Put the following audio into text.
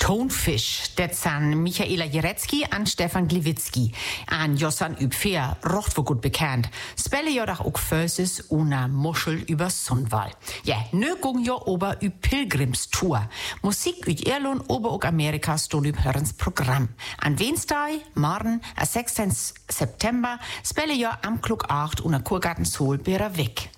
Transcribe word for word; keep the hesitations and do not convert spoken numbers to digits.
Tonefish, det san Michaela Jerecki an Stefan Gliwitzki. An Jossan Übfeer, rocht voor gut bekannt. Spelle jo doch ook Föses una Muschel über Sundwall. Ja, nö gung jo ober ü Pilgrimstour. Musik ü Irland ober ook Amerika stund üb hörens Programm. An Wednesday, morgen, a sechzehnten September, spelle jo am Klok acht una Kurgarten Sol bera weg.